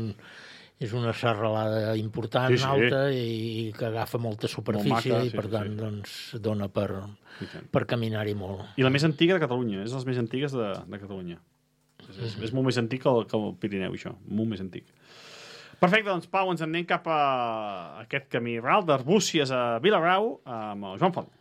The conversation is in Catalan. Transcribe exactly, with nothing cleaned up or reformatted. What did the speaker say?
un, és una serralada important, Sí, sí. alta, i que agafa molta superfície, maca, i sí, per sí, tant, sí. doncs, dona per, I tant. per caminar-hi molt. I la més antiga de Catalunya, és de les més antigues de, de Catalunya. És, és, és molt més antic que el, que el Pirineu, això, molt més antic. Perfecte, doncs, Pau, ens en anem cap a aquest camí ral d'Arbúcies a Vilarau amb el Joan Font.